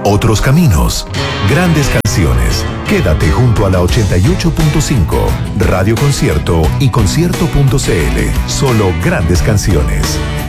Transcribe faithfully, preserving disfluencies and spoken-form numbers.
otros caminos, grandes canciones. Quédate junto a la ochenta y ocho punto cinco, Radio Concierto y concierto punto c l. Solo grandes canciones.